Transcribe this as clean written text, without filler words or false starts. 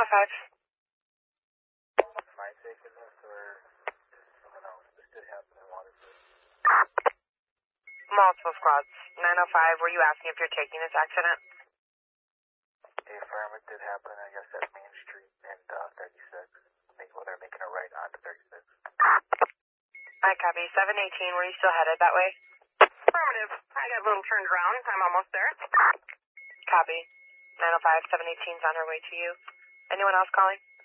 905. Am I taking this or someone else? This did happen in Waterford. Multiple squads. 905, were you asking if you're taking this accident? A affirmative did happen, I guess, at Main Street and 36. Well, they're making a right onto 36. I copy. 718, were you still headed that way? Affirmative. I got a little turned around. I'm almost there. Copy. 905, 718's on her way to you. Anyone else calling?